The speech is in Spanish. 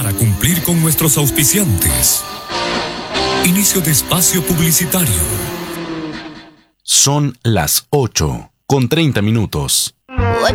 para cumplir con nuestros auspiciantes. Inicio de espacio publicitario. Son las 8:30.